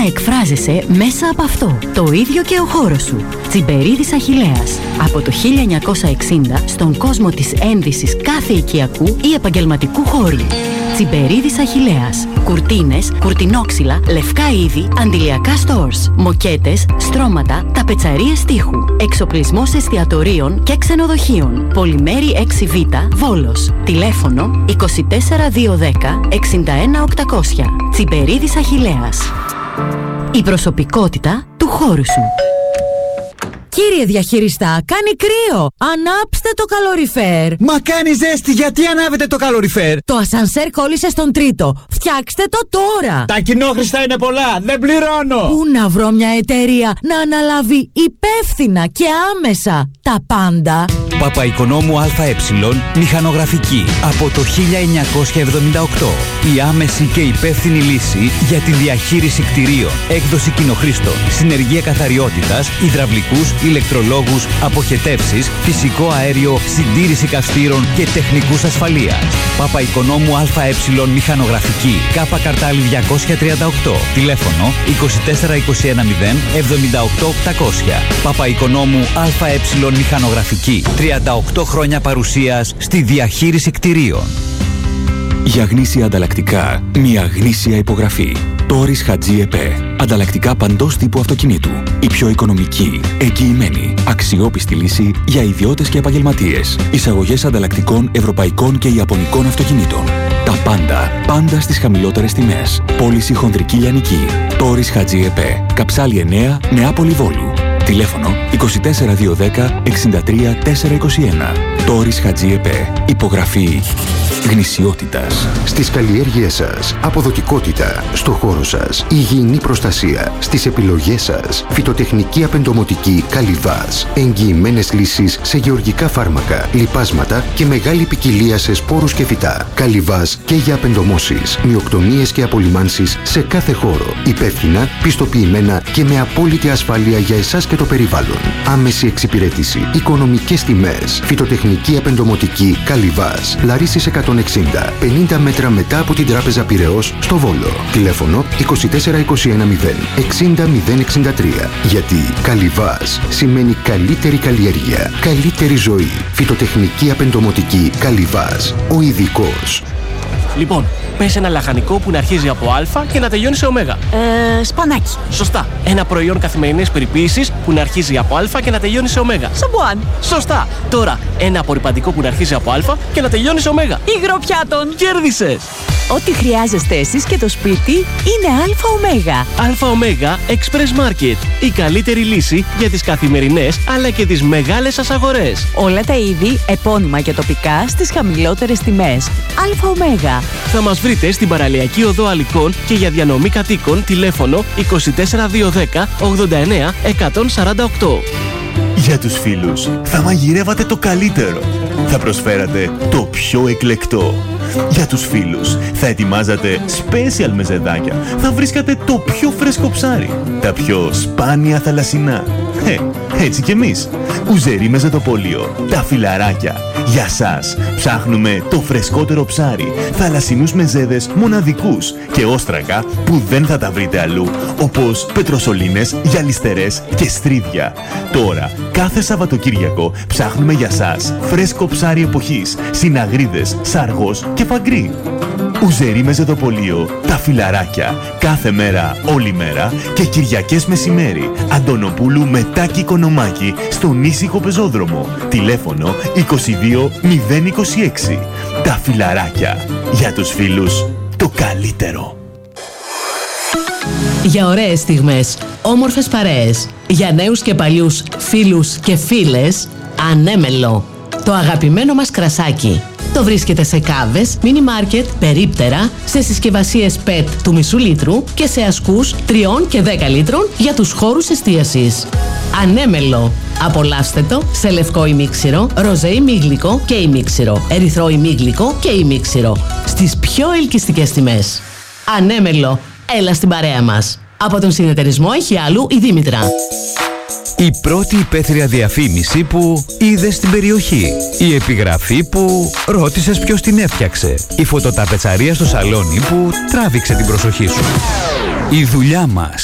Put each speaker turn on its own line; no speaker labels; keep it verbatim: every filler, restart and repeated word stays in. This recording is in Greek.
να εκφράζεσαι μέσα από αυτό. Το ίδιο και ο χώρος σου. Τσιμπερίδης Αχιλλέας. Από το χίλια εννιακόσια εξήντα στον κόσμο της ένδυσης κάθε οικιακού ή επαγγελματικού χώρου. Τσιμπερίδης Αχιλλέας. Κουρτίνες, κουρτινόξυλα, λευκά είδη, αντιλιακά stores, μοκέτες, στρώματα, ταπετσαρίες τείχου, εξοπλισμός εστιατορίων και ξενοδοχείων. Πολυμέρη έξι β, Βόλος. Τηλέφωνο είκοσι τέσσερα διακόσια δέκα εξήντα ένα οκτακόσια. Τσιμπερίδης Αχιλλέας. Η προσωπικότητα του χώρου σου.
Κύριε διαχειριστά, κάνει κρύο! Ανάψτε το καλοριφέρ!
Μα κάνει ζέστη, γιατί ανάβετε το καλοριφέρ?
Το ασανσέρ κόλλησε στον τρίτο. Φτιάξτε το τώρα!
Τα κοινόχρηστα είναι πολλά, δεν πληρώνω!
Πού να βρω μια εταιρεία να αναλάβει υπεύθυνα και άμεσα τα πάντα?
Παπαϊκονόμου ΑΕ, μηχανογραφική. Από το χίλια εννιακόσια εβδομήντα οκτώ. Η άμεση και υπεύθυνη λύση για τη διαχείριση κτηρίων. Έκδοση κοινοχρήστων. Συνεργεία καθαριότητας, υδραυλικούς, ηλεκτρολόγους, αποχετεύσεις, φυσικό αέριο, συντήρηση καυστήρων και τεχνικούς ασφαλείας. Παπαϊκονόμου ΑΕ, μηχανογραφική. Κάπα Καρτάλη διακόσια τριάντα οκτώ. Τηλέφωνο είκοσι τέσσερα είκοσι ένα μηδέν εβδομήντα οκτώ οκτακόσια. Παπαϊκονόμου ΑΕ, μηχανογραφική. τριάντα οκτώ χρόνια παρουσίας στη διαχείριση κτηρίων.
Για γνήσια ανταλλακτικά, μια γνήσια υπογραφή. Τόρις Χατζή ΕΠΕ. Ανταλλακτικά παντός τύπου αυτοκινήτου. Η πιο οικονομική, εγγυημένη, αξιόπιστη λύση για ιδιώτες και επαγγελματίες. Εισαγωγές ανταλλακτικών ευρωπαϊκών και ιαπωνικών αυτοκινήτων. Τα πάντα, πάντα στις χαμηλότερες τιμές. Πώληση χονδρική λιανική. Τόρις Χατζή ΕΠΕ. Καψάλη εννέα, Νεάπολη Βόλου. Τηλέφωνο είκοσι τέσσερα διακόσια δέκα εξήντα τρία τετρακόσια είκοσι ένα. Τόρις Χατζή ΕΠΕ. Υπογραφή γνησιότητας.
Στις καλλιέργειές σας, αποδοτικότητα. Στο χώρο σας, υγιεινή προστασία. Στις επιλογές σας, φυτοτεχνική απεντομοτική Καλιβάς. Εγγυημένες λύσεις σε γεωργικά φάρμακα, λιπάσματα και μεγάλη ποικιλία σε σπόρους και φυτά. Καλιβάς και για απεντομώσεις, μυοκτονίες και απολυμάνσεις σε κάθε χώρο. Υπεύθυνα, πιστοποιημένα και με απόλυτη ασφάλεια για εσάς και το περιβάλλον. Άμεση εξυπηρέτηση, οικονομικές τιμές. Φυτοτεχνική απεντομοτική Καλιβάς. Λαρίσης εκατόν εξήντα, πενήντα μέτρα μετά από την Τράπεζα Πειραιώς στο Βόλο. Τηλέφωνο είκοσι τέσσερα είκοσι ένα μηδέν εξήντα μηδέν εξήντα τρία. Γιατί Καλιβάς σημαίνει καλύτερη καλλιέργεια, καλύτερη ζωή. Φυτοτεχνική απεντομοτική Καλιβάς. Ο ειδικός.
Λοιπόν, πες ένα λαχανικό που να αρχίζει από Α και να τελειώνει σε Ω.
Ε, σπανάκι.
Σωστά. Ένα προϊόν καθημερινής περιποίησης που να αρχίζει από Α και να τελειώνει σε Ω.
Σαμπουάν.
Σωστά. Τώρα, ένα απορρυπαντικό που να αρχίζει από Α και να τελειώνει σε Ω.
Υγροπιάτων.
Κέρδισες!
Ό,τι χρειάζεστε εσείς και το σπίτι είναι ΑΟ.
ΑΟ Express Market. Η καλύτερη λύση για τις καθημερινές αλλά και τις μεγάλες σας αγορές.
Όλα τα είδη, επώνυμα και τοπικά στις χαμηλότερες τιμές. ΑΟ.
Θα μας βρείτε στην Παραλιακή Οδό Αλικών και για διανομή κατοίκων τηλέφωνο είκοσι τέσσερα διακόσια δέκα ογδόντα εννέα εκατόν σαράντα οκτώ.
Για τους φίλους θα μαγειρεύατε το καλύτερο. Θα προσφέρατε το πιο εκλεκτό. Για τους φίλους θα ετοιμάζατε special μεζεδάκια. Θα βρίσκατε το πιο φρέσκο ψάρι. Τα πιο σπάνια θαλασσινά. Ε, έτσι κι εμείς. Ουζερί Μεζεδοπόλιο. Τα φιλαράκια. Για σας ψάχνουμε το φρεσκότερο ψάρι. Θαλασσινούς μεζέδες μοναδικούς και όστρακα που δεν θα τα βρείτε αλλού. Όπως πετροσολίνες, γυαλιστερές και στρίδια. Τώρα, κάθε Σαββατοκύριακο ψάχνουμε για σας φρέσκο ψάρι εποχής. Συναγρίδες, σαργός και φαγκρί. Ουζερί Μεζεδοπολείο, τα φιλαράκια. Κάθε μέρα, όλη μέρα και Κυριακές μεσημέρι. Αντωνοπούλου με Τάκη Κονομάκη στον ήσυχο πεζόδρομο. Τηλέφωνο είκοσι δύο μηδέν είκοσι έξι. Τα φιλαράκια. Για τους φίλους, το καλύτερο.
Για ωραίες στιγμές, όμορφες παρέες. Για νέους και παλιούς φίλους και φίλες, Ανέμελο. Το αγαπημένο μας κρασάκι. Το βρίσκεται σε κάβες, μίνι μάρκετ, περίπτερα, σε συσκευασίες πετ του μισού λίτρου και σε ασκούς τριών και δέκα λίτρων για τους χώρους εστίασης. Ανέμελο. Απολαύστε το σε λευκό ημίξιρο, ροζέ ημίγλικο και ημίξιρο, ερυθρό ημίγλικο και ημίξιρο. Στις πιο ελκυστικές τιμές. Ανέμελο. Έλα στην παρέα μας. Από τον συνεταιρισμό Αιχιάλου η Δήμητρα.
Η πρώτη υπαίθρια διαφήμιση που είδες στην περιοχή. Η επιγραφή που ρώτησες ποιος την έφτιαξε. Η φωτοταπετσαρία στο σαλόνι που τράβηξε την προσοχή σου. Η δουλειά μας